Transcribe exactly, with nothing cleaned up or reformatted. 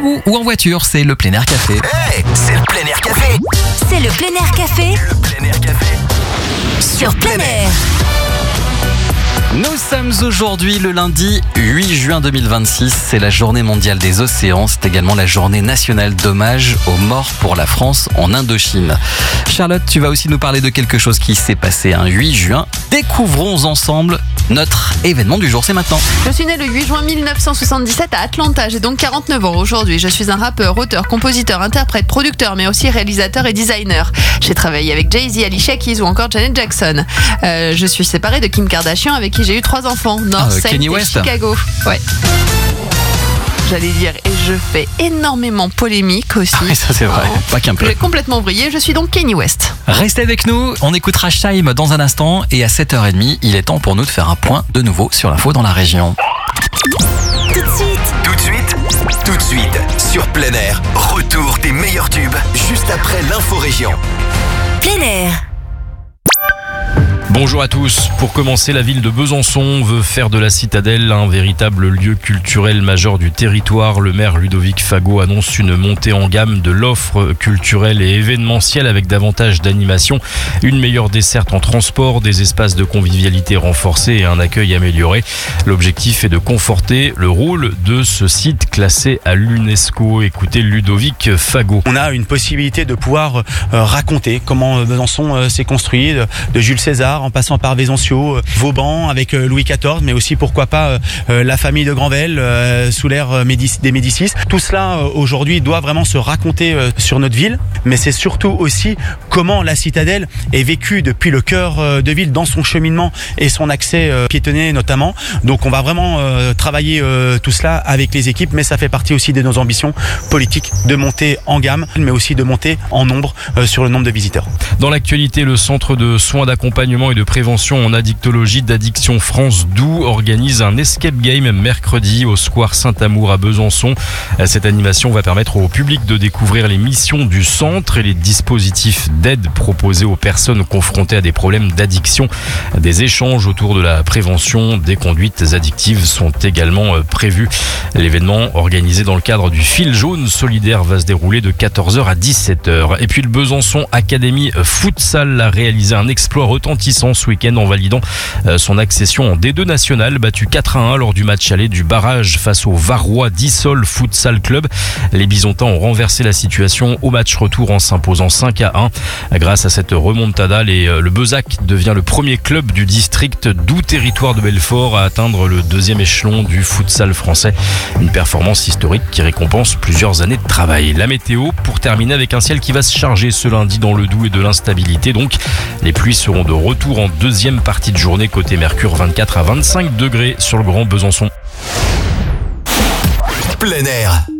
vous ou en voiture, c'est le Plein Air Café. Hey, c'est le Plein Air Café. C'est le Plein Air Café Le Plein Air Café sur Plein Air. Nous sommes aujourd'hui le lundi huit juin deux mille vingt-six, c'est la journée mondiale des océans, c'est également la journée nationale d'hommage aux morts pour la France en Indochine. Charlotte, tu vas aussi nous parler de quelque chose qui s'est passé un huit juin. Découvrons ensemble notre événement du jour, c'est maintenant. Je suis né le huit juin mille neuf cent soixante-dix-sept à Atlanta, j'ai donc quarante-neuf ans aujourd'hui. Je suis un rappeur, auteur, compositeur, interprète, producteur, mais aussi réalisateur et designer. J'ai travaillé avec Jay-Z, Alicia Keys ou encore Janet Jackson. Euh, je suis séparée de Kim Kardashian avec qui j'ai eu trois enfants, North, Ah, euh, Saint Kanye et West. Chicago. Ouais. J'allais dire, et je fais énormément polémique aussi. Oui, ça c'est vrai, Oh. pas qu'un peu. J'ai complètement vrillé, je suis donc Kanye West. Restez avec nous, on écoutera Shaim dans un instant et à sept heures trente, il est temps pour nous de faire un point de nouveau sur l'info dans la région. Tout de suite, Tout de suite, tout de suite, sur Plein Air, retour des meilleurs tubes, juste après l'info-région. Plein Air. Bonjour à tous. Pour commencer, la ville de Besançon veut faire de la citadelle un véritable lieu culturel majeur du territoire. Le maire Ludovic Fagot annonce une montée en gamme de l'offre culturelle et événementielle avec davantage d'animation, une meilleure desserte en transport, des espaces de convivialité renforcés et un accueil amélioré. L'objectif est de conforter le rôle de ce site classé à l'UNESCO. Écoutez Ludovic Fagot. On a une possibilité de pouvoir euh, raconter comment euh, Besançon euh, s'est construit, de, de Jules César en passant par Vézancio, euh, Vauban avec euh, Louis quatorze, mais aussi pourquoi pas euh, euh, la famille de Granvelle euh, sous l'ère euh, Médici- des Médicis. Tout cela euh, aujourd'hui doit vraiment se raconter euh, sur notre ville, mais c'est surtout aussi comment la citadelle est vécue depuis le cœur euh, de ville dans son cheminement et son accès euh, piétonné notamment. Donc on va vraiment euh, travailler euh, tout cela avec les équipes, mais ça fait partie aussi de nos ambitions politiques de monter en gamme, mais aussi de monter en nombre euh, sur le nombre de visiteurs. Dans l'actualité, le centre de soins d'accompagnement et de prévention en addictologie d'Addiction France Doux organise un escape game mercredi au square Saint-Amour à Besançon. Cette animation va permettre au public de découvrir les missions du centre et les dispositifs d'aide proposés aux personnes confrontées à des problèmes d'addiction. Des échanges autour de la prévention des conduites addictives sont également prévus. L'événement organisé dans le cadre du fil jaune solidaire va se dérouler de quatorze heures à dix-sept heures. Et puis le Besançon Academy Futsal a réalisé un exploit retentissant ce week-end en validant son accession en D deux national, battu quatre à un lors du match aller du barrage face au Varrois d'Issol Futsal Club. Les Bisontins ont renversé la situation au match retour en s'imposant cinq à un. Grâce à cette remontada, les, le Bezac devient le premier club du district Doubs territoire de Belfort à atteindre le deuxième échelon du futsal français. Une performance historique qui récompense plusieurs années de travail. La météo, pour terminer avec un ciel qui va se charger ce lundi dans le Doubs et de l'instabilité. Donc, les pluies seront de retour en deuxième partie de journée côté Mercure, vingt-quatre à vingt-cinq degrés sur le Grand Besançon. Plein Air.